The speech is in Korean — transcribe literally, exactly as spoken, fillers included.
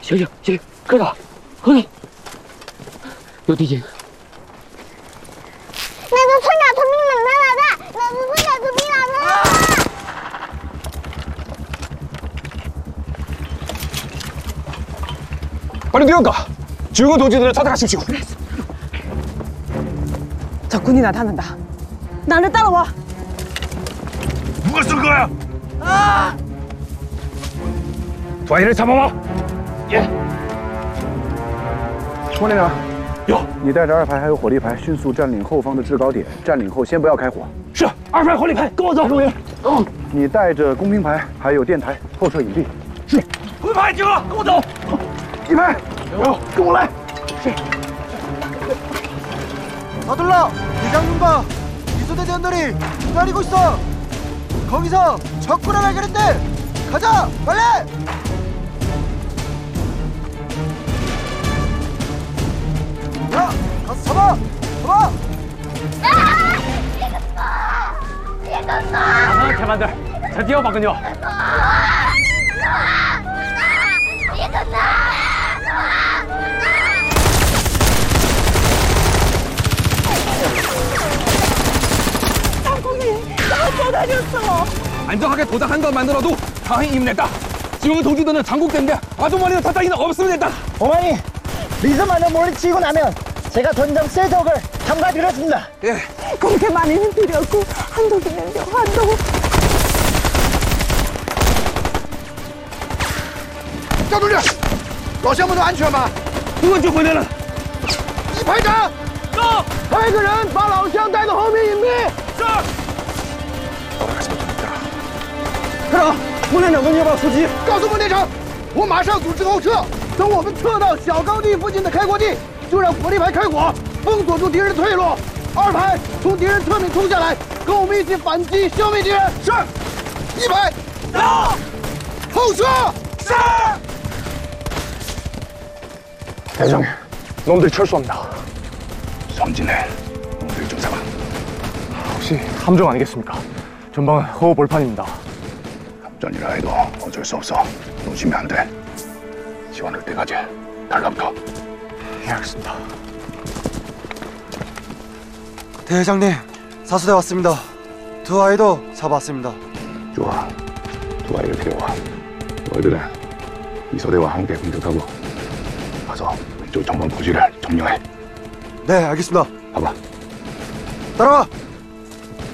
醒醒醒，快点，快点！有地精！ 那个村长村民们来了，那个村长村民来了。 빨리 뛰어가! 지우군 동지들을 찾아가십시오. 저 군이 나타난다. 나를 따라와. 누가 쏜 거야? 아! dwight 잡아와 예。 冲连长， 有， 你带着二排还有火力排，迅速占领后方的制高点。占领后先不要开火。 是，二排火力排，跟我走。中营。嗯。 你带着工兵排还有电台后撤隐蔽。 是。工兵排集合，跟我走。 一排，有，跟我来。是。 서둘러! 대장님과 이소대대원들이 기다리고 있어! 거기서 적군을 발견했대! 가자! 빨리! 야! 가서 잡아! 잡아! 아, 개만들! 잘 뛰어봤군요! 안정하게 도착한 것만으로도 다행히 임냈다. 지금 동지들은 장국대인데 아주머니는 타타이는 없으면 된다. 어머니, 리즈만을 몰리치고 나면 제가 전장 세적을 담가드렸습니다. 예. 그렇게 많이 힘들였고 한독이는요, 한독. 赵主任，老乡们都安全吗？ 我就回来了。 一排长， 走， 派个人把老乡带到后面隐蔽。 是。 科长，穆连长跟你要出击。告诉穆连长，我马上组织后撤。等我们撤到小高地附近的开阔地，就让火力排开火，封锁住敌人的退路。二排从敌人侧面冲下来，跟我们一起反击，消灭敌人。是。一排，走。后撤。是。 대장님, 놈들이 철수합니다. 섬진해, 놈들이 좀 잡아. 혹시 함정 아니겠습니까? 전방은 호우 벌판입니다. 함정이라 해도 어쩔 수 없어. 놓치면 안 돼. 지원할 때까지 달라붙어. 예, 알겠습니다. 대장님, 사수대 왔습니다. 두 아이도 잡았습니다. 좋아, 두 아이를 데려와. 너희들은 이소대와 함께 공격하고 가서 왼쪽 정방 포지를 점령해. 네, 알겠습니다. 봐봐. 따라와!